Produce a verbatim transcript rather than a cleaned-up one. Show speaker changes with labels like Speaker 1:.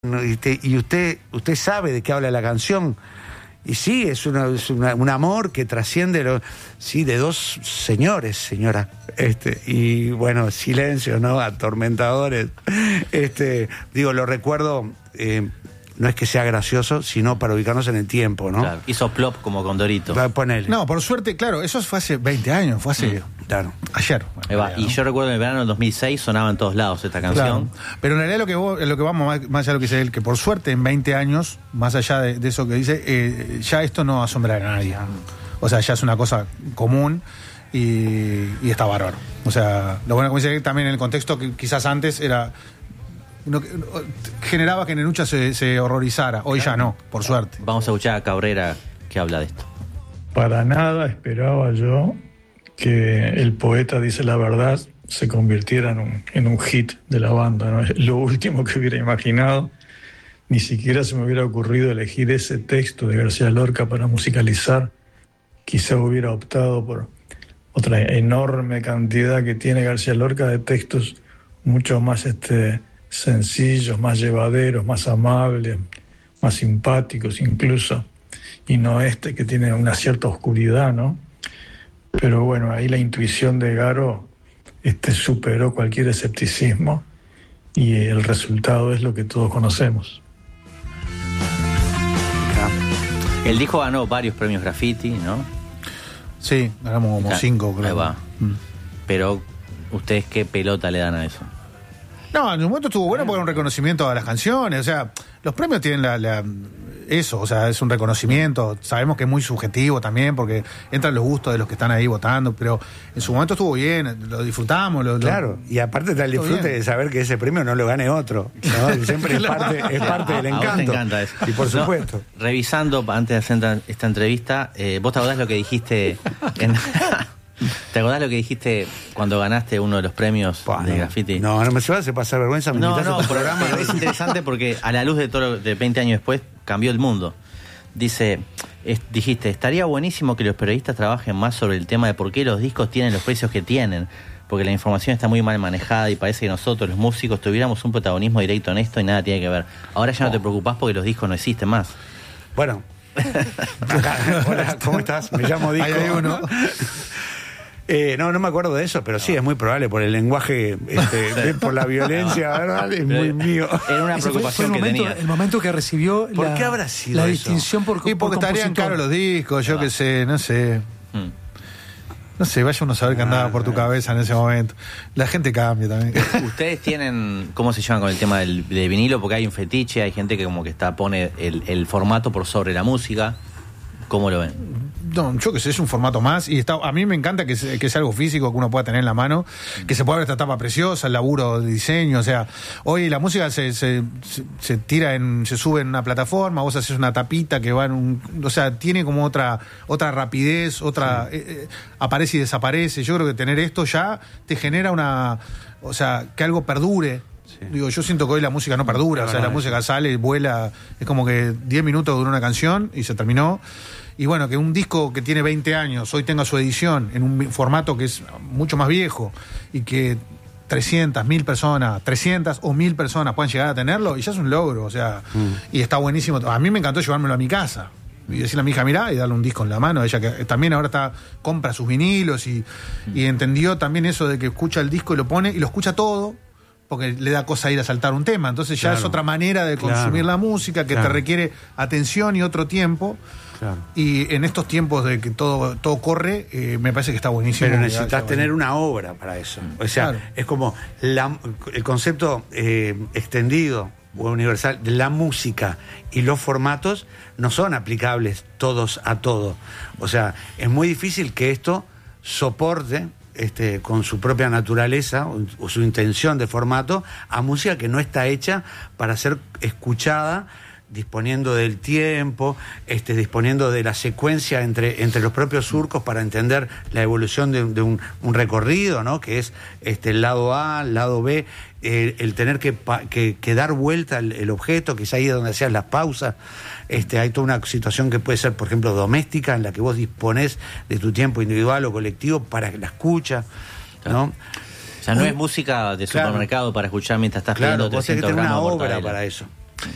Speaker 1: y, te, y usted usted sabe de qué habla la canción. Y sí, es, una, es una, un amor que trasciende lo, sí, de dos señores, señora. Este, y bueno, silencio, ¿no? Atormentadores. Este, digo, lo recuerdo, eh, no es que sea gracioso, sino para ubicarnos en el tiempo, ¿no?
Speaker 2: Claro, hizo plop como Condorito.
Speaker 1: Ponele.
Speaker 3: No, por suerte, claro, eso fue hace veinte años, fue hace...
Speaker 1: Mm, claro.
Speaker 3: Ayer.
Speaker 2: Bueno, va, y
Speaker 3: ¿no?
Speaker 2: yo recuerdo en el verano del dos mil seis sonaba en todos lados esta canción.
Speaker 3: Claro. Pero en realidad lo que, vos, lo que vamos, más, más allá de lo que dice él, que por suerte en veinte años, más allá de, de eso que dice, eh, ya esto no asombra a nadie. O sea, ya es una cosa común y, y está bárbaro. O sea, lo bueno que dice él también en el contexto que quizás antes era... No, generaba que Nenucha se, se horrorizara. Hoy ya no, por suerte.
Speaker 2: Vamos a escuchar a Cabrera que habla de esto.
Speaker 4: Para nada esperaba yo que El poeta dice la verdad se convirtiera en un, en un hit de la banda, ¿no? Es lo último que hubiera imaginado. Ni siquiera se me hubiera ocurrido elegir ese texto de García Lorca para musicalizar. Quizá hubiera optado por otra enorme cantidad que tiene García Lorca de textos mucho más este, sencillos, más llevaderos, más amables, más simpáticos incluso, y no este que tiene una cierta oscuridad, ¿no? Pero bueno, ahí la intuición de Garo este, superó cualquier escepticismo y el resultado es lo que todos conocemos.
Speaker 2: El disco ganó varios premios Graffiti, ¿no?
Speaker 3: Sí, ganamos como
Speaker 2: Claro,
Speaker 3: cinco, creo.
Speaker 2: ahí va.
Speaker 3: Mm.
Speaker 2: Pero, ¿ustedes qué pelota le dan a eso?
Speaker 3: No, en un momento estuvo bueno porque era un reconocimiento a las canciones. O sea, los premios tienen la, la eso, o sea, es un reconocimiento. Sabemos que es muy subjetivo también porque entran los gustos de los que están ahí votando, pero en su momento estuvo bien, lo disfrutamos. Lo,
Speaker 1: Claro,
Speaker 3: lo...
Speaker 1: y aparte está el disfrute de saber que ese premio no lo gane otro, ¿no? Siempre es parte, es parte del
Speaker 2: A vos te
Speaker 1: encanto.
Speaker 2: encanta eso.
Speaker 1: Y por
Speaker 2: No,
Speaker 1: supuesto.
Speaker 2: revisando antes de hacer esta entrevista, eh, ¿vos te acordás lo que dijiste en... ¿Te acordás lo que dijiste cuando ganaste uno de los premios
Speaker 1: Pua,
Speaker 2: de
Speaker 1: no,
Speaker 2: Graffiti?
Speaker 1: No, no me se va a hacer pasar vergüenza. Me
Speaker 2: No,
Speaker 1: invitas
Speaker 2: no,
Speaker 1: a tu
Speaker 2: pero,
Speaker 1: programa.
Speaker 2: pero es interesante porque a la luz de todo lo, de veinte años después cambió el mundo. Dice, es, dijiste, estaría buenísimo que los periodistas trabajen más sobre el tema de por qué los discos tienen los precios que tienen, porque la información está muy mal manejada y parece que nosotros, los músicos, tuviéramos un protagonismo directo en esto y nada tiene que ver. Ahora ya no te preocupás porque los discos no existen más.
Speaker 1: Bueno. Acá, hola, ¿cómo estás? Me llamo Disco.
Speaker 3: Ahí hay uno.
Speaker 1: Eh, no, no me acuerdo de eso, pero sí, es muy probable por el lenguaje, este, de- por la violencia, ¿verdad? Es muy mío.
Speaker 2: Era una
Speaker 5: Ese fue, fue
Speaker 2: preocupación
Speaker 5: el,
Speaker 2: que
Speaker 5: momento,
Speaker 2: tenía.
Speaker 5: el momento que recibió
Speaker 1: ¿Por
Speaker 5: la,
Speaker 1: qué habrá sido
Speaker 5: la
Speaker 1: eso?
Speaker 5: distinción por,
Speaker 3: Y
Speaker 5: por
Speaker 3: porque estarían
Speaker 5: compositor.
Speaker 3: caros los discos, yo
Speaker 1: Ah.
Speaker 3: qué sé, no sé.
Speaker 2: Mm.
Speaker 3: No sé, vaya uno a saber qué andaba por tu cabeza en ese momento. La gente cambia también.
Speaker 2: ¿Ustedes tienen, cómo se llevan con el tema del, del vinilo? Porque hay un fetiche, hay gente que como que está pone el, el formato por sobre la música. ¿Cómo lo ven?
Speaker 3: No, yo qué sé, es un formato más y está, a mí me encanta que, se- que sea algo físico que uno pueda tener en la mano, que se pueda ver esta tapa preciosa, el laburo de diseño, o sea, hoy la música se, se, se, se tira en, se sube en una plataforma, vos haces una tapita que va en un, o sea, tiene como otra, otra rapidez, otra, eh, eh, aparece y desaparece. Yo creo que tener esto ya te genera una, o sea, que algo perdure. Digo, yo siento que hoy la música no perdura,
Speaker 1: No,
Speaker 3: o sea,
Speaker 1: no,
Speaker 3: la
Speaker 1: no.
Speaker 3: música sale, vuela, es como que diez minutos duró una canción y se terminó. Y bueno, que un disco que tiene veinte años hoy tenga su edición en un formato que es mucho más viejo y que trescientas, mil personas, trescientas o mil personas puedan llegar a tenerlo, y ya es un logro, o sea,
Speaker 1: Mm.
Speaker 3: y está buenísimo. A mí me encantó llevármelo a mi casa y decirle a mi hija, mirá, y darle un disco en la mano. Ella que también ahora está, compra sus vinilos y, y entendió también eso de que escucha el disco y lo pone y lo escucha todo, porque le da cosa ir a saltar un tema. Entonces ya
Speaker 1: Claro.
Speaker 3: es otra manera de
Speaker 1: Claro.
Speaker 3: consumir la música que
Speaker 1: Claro.
Speaker 3: te requiere atención y otro tiempo.
Speaker 1: Claro.
Speaker 3: Y en estos tiempos de que todo, todo corre, eh, me parece que está buenísimo.
Speaker 1: Pero
Speaker 3: que
Speaker 1: necesitas
Speaker 3: haya-
Speaker 1: tener una obra para eso. O sea,
Speaker 3: Claro.
Speaker 1: es como la- el concepto eh, extendido o universal de la música y los formatos no son aplicables todos a todo. O sea, es muy difícil que esto soporte este, con su propia naturaleza o, o su intención de formato a música que no está hecha para ser escuchada, disponiendo del tiempo, este, disponiendo de la secuencia entre, entre los propios surcos para entender la evolución de, de un, un recorrido, ¿no? Que es este, el lado A, el lado B, eh, el tener que, pa, que, que dar vuelta el, el objeto, que es ahí donde hacías las pausas. Este, hay toda una situación que puede ser, por ejemplo, doméstica, en la que vos disponés de tu tiempo individual o colectivo para la escucha, ¿no?
Speaker 2: O sea, no es música de
Speaker 1: Claro.
Speaker 2: supermercado para escuchar mientras estás
Speaker 1: Claro,
Speaker 2: pidiendo
Speaker 1: vos tenés que
Speaker 2: trescientos
Speaker 1: tener una
Speaker 2: gramos de
Speaker 1: obra
Speaker 2: mortadela.
Speaker 1: para eso.